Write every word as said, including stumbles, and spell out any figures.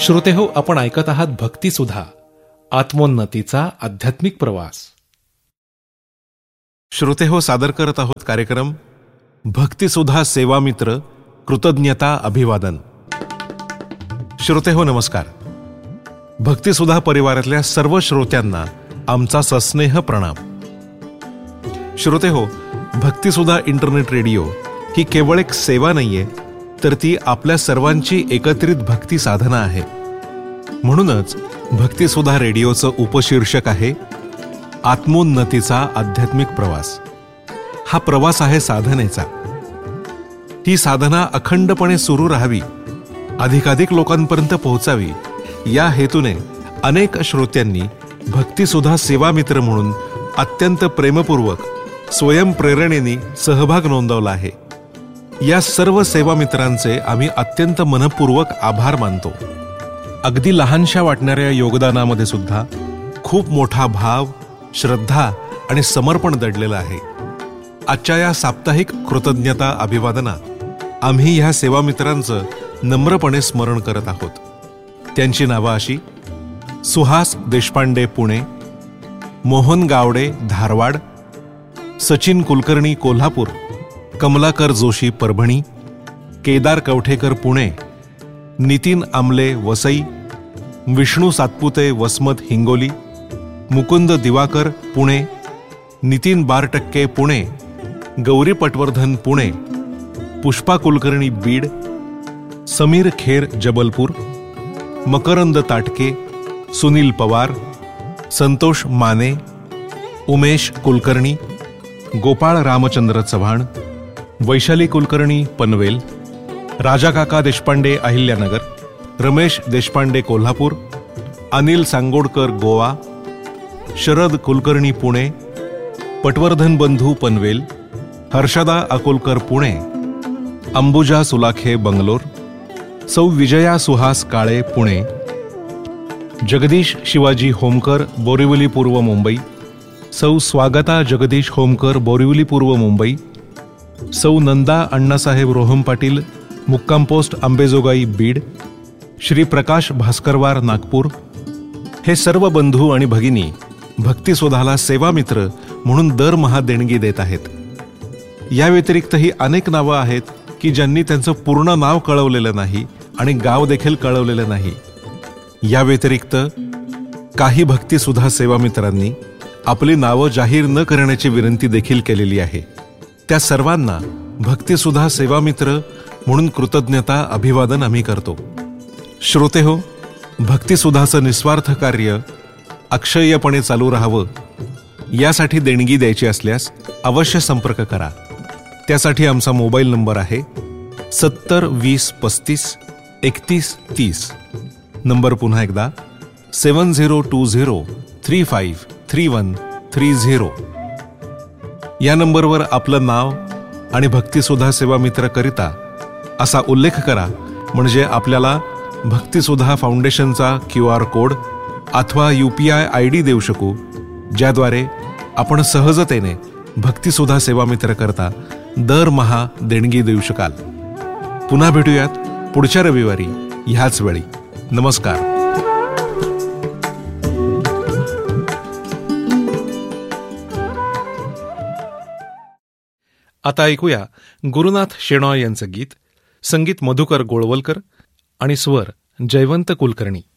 श्रोतेहो, आपण ऐकत आहात भक्तिसुधा, आत्मोन्नतीचा आध्यात्मिक प्रवास. श्रोतेहो, सादर करत आहोत कार्यक्रम भक्तिसुधा सेवामित्र कृतज्ञता अभिवादन. श्रोतेहो नमस्कार. भक्तिसुधा परिवारातल्या सर्व श्रोत्यांना आमचा सस्नेह प्रणाम. श्रोतेहो, भक्तिसुधा इंटरनेट रेडिओ ही केवळ एक सेवा नाहीये, तर ती आपल्या सर्वांची एकत्रित भक्ती साधना आहे. म्हणूनच भक्तिसुधा रेडिओचं उपशीर्षक आहे आत्मोन्नतीचा आध्यात्मिक प्रवास. हा प्रवास आहे साधनेचा. ही साधना अखंडपणे सुरू राहावी, अधिकाधिक लोकांपर्यंत पोहोचावी, या हेतूने अनेक श्रोत्यांनी भक्तिसुधा सेवामित्र म्हणून अत्यंत प्रेमपूर्वक स्वयंप्रेरणेने सहभाग नोंदवला आहे. या सर्व सेवामित्रांचे आम्ही अत्यंत मनपूर्वक आभार मानतो. अगदी लहानशा वाटणाऱ्या योगदानामध्ये सुद्धा खूप मोठा भाव, श्रद्धा आणि समर्पण दडलेलं आहे. आजच्या या साप्ताहिक कृतज्ञता अभिवादनात आम्ही ह्या सेवामित्रांचं नम्रपणे स्मरण करत आहोत. त्यांची नावं अशी: सुहास देशपांडे पुणे, मोहन गावडे धारवाड, सचिन कुलकर्णी कोल्हापूर, कमलाकर जोशी परभणी, केदार कवठेकर पुणे, नितीन आमले वसई, विष्णू सातपुते वसमत हिंगोली, मुकुंद दिवाकर पुणे, नितीन बारटक्के पुणे, गौरी पटवर्धन पुणे, पुष्पा कुलकर्णी बीड, समीर खेर जबलपूर, मकरंद ताटके, सुनील पवार, संतोष माने, उमेश कुलकर्णी, गोपाळ रामचंद्र चव्हाण, वैशाली कुलकर्णी पनवेल, राजाकाका देशपांडे अहिल्यानगर, रमेश देशपांडे कोल्हापूर, अनिल सांगोडकर गोवा, शरद कुलकर्णी पुणे, पटवर्धन बंधू पनवेल, हर्षदा अकोलकर पुणे, अंबुजा सुलाखे बंगलोर, सौ विजया सुहास काळे पुणे, जगदीश शिवाजी होमकर बोरिवली पूर्व मुंबई, सौ स्वागता जगदीश होमकर बोरिवली पूर्व मुंबई, सौ नंदा अण्णासाहेब रोहम पाटील मुक्काम पोस्ट अंबेजोगाई बीड, श्री प्रकाश भास्करवार नागपूर. हे सर्व बंधू आणि भगिनी भक्तिसुधाला सेवामित्र म्हणून दरमहा देणगी देत आहेत. या व्यतिरिक्तही अनेक नावं आहेत की ज्यांनी त्यांचं पूर्ण नाव कळवलेलं नाही आणि गाव देखील कळवलेलं नाही. या व्यतिरिक्त काही भक्तिसुधा सेवामित्रांनी आपली नावं जाहीर न करण्याची विनंती देखील केलेली आहे. त्या सर्वांना भक्तिसुधा सेवामित्र म्हणून कृतज्ञता अभिवादन आम्ही करतो. श्रोतेहो, भक्तिसुधाचं निस्वार्थ कार्य अक्षय्यपणे चालू राहावं, यासाठी देणगी द्यायची असल्यास अवश्य संपर्क करा. त्यासाठी आमचा मोबाईल नंबर आहे सत्तर वीस पस्तीस एकतीस तीस. नंबर पुन्हा एकदा सेवन zero to zero three five three one three zero. या नंबरवर आपलं नाव आणि भक्तिसुधा सेवामित्र करिता असा उल्लेख करा, म्हणजे आपल्याला भक्तिसुधा फाउंडेशनचा क्यू आर कोड अथवा U P I I D देऊ शकू, ज्याद्वारे आपण सहजतेने भक्तिसुधा सेवामित्र करता दरमहा देणगी देऊ शकाल. पुन्हा भेटूयात पुढच्या रविवारी ह्याच वेळी. नमस्कार. आता ऐकूया गुरुनाथ शेणॉय यांचं गीत. संगीत मधुकर गोळवलकर आणि स्वर जयवंत कुलकर्णी.